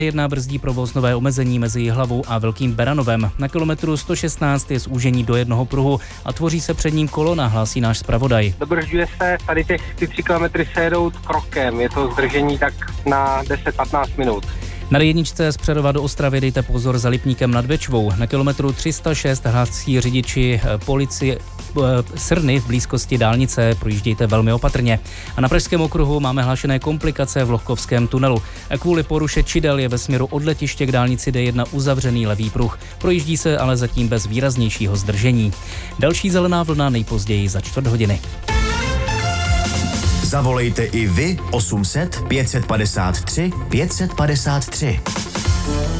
D1 brzdí provoz nové omezení mezi Jihlavou a Velkým Beranovem. Na kilometru 116 je zúžení do jednoho pruhu a tvoří se před ním kolona, hlásí náš zpravodaj. Dobržďuje se, tady ty 3 kilometry se jedou krokem, je to zdržení tak na 10-15 minut. Na D1 z Přerova do Ostravy dejte pozor za Lipníkem nad Bečvou. Na kilometru 306 hlásí řidiči policie Srny v blízkosti dálnice, projíždějte velmi opatrně. A na Pražském okruhu máme hlášené komplikace v Lohkovském tunelu. Kvůli poruše čidel je ve směru od letiště k dálnici D1 uzavřený levý pruh. Projíždí se ale zatím bez výraznějšího zdržení. Další zelená vlna nejpozději za 4 hodiny. Zavolejte i vy 800 553 553.